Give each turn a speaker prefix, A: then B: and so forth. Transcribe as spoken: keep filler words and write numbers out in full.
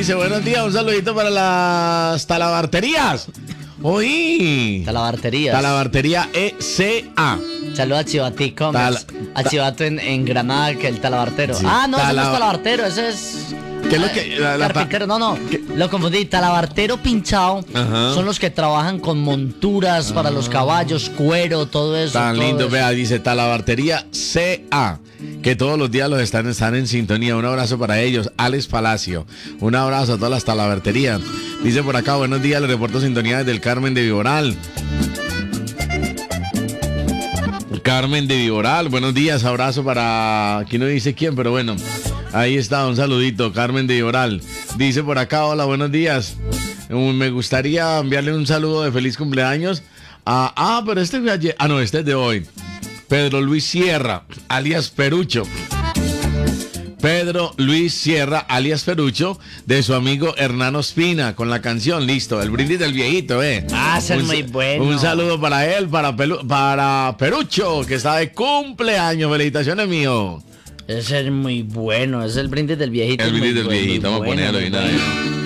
A: dice, buenos días, un saludito para las talabarterías. Oí.
B: Talabarterías.
A: Talabartería E C A.
B: Saludos a Chivatico.
A: Tala-
B: a Chivato en, en Granada, que el talabartero.
A: Sí,
B: Ah, no, ese no
A: tala-
B: es talabartero, ese es...
A: ¿Qué es lo que...? La, la ta-
B: Carpintero, no, no, lo confundí. Talabartero pinchado
A: Ajá.
B: son los que trabajan con monturas para los caballos, cuero, todo eso.
A: Tan
B: todo
A: lindo,
B: eso.
A: vea, dice Talabartería C A, que todos los días los están, están en sintonía. Un abrazo para ellos. Alex Palacio, un abrazo a todas las talabarterías. Dice por acá, buenos días, les reporto sintonía desde el Carmen de Viboral. Carmen de Viboral, buenos días, abrazo para... Aquí no dice quién, pero bueno, ahí está, un saludito, Carmen de Viboral. Dice por acá, hola, buenos días. Um, Me gustaría enviarle un saludo de feliz cumpleaños a... Ah, pero este fue ayer. Ah, no, este es de hoy. Pedro Luis Sierra, alias Perucho. Pedro Luis Sierra, alias Perucho, de su amigo Hernán Ospina, con la canción, listo, el brindis del viejito, eh.
B: Ah, ese es
A: Un
B: muy
A: sa-
B: bueno.
A: Un saludo para él, para, Pelu- para Perucho, que está de cumpleaños. Felicitaciones, mío.
B: Ese es muy bueno, es el brindis del viejito.
A: El
B: es muy
A: brindis del
B: bueno,
A: viejito,
B: muy
A: vamos a
B: bueno,
A: ponerlo
B: muy
A: y nada.
B: bueno.